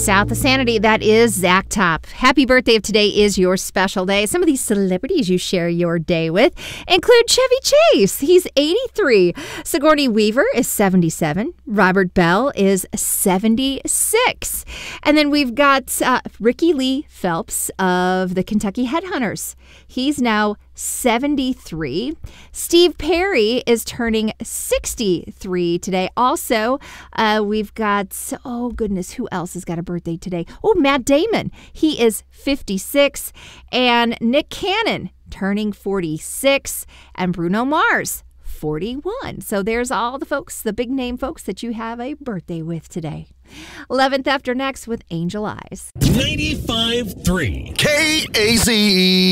South of Sanity, that is Zach Top. Happy birthday if today is your special day. Some of these celebrities you share your day with include Chevy Chase. He's 83. Sigourney Weaver is 77. Robert Bell is 76. And then we've got Ricky Lee Phelps of the Kentucky Headhunters. He's now 73. Steve Perry is turning 63 today. Also, we've got, oh goodness, who else has got a birthday today? Oh, Matt Damon. He is 56. And Nick Cannon turning 46. And Bruno Mars, 41. So there's all the folks, the big name folks that you have a birthday with today. 11th after next with Angel Eyes. 95.3 KAZE.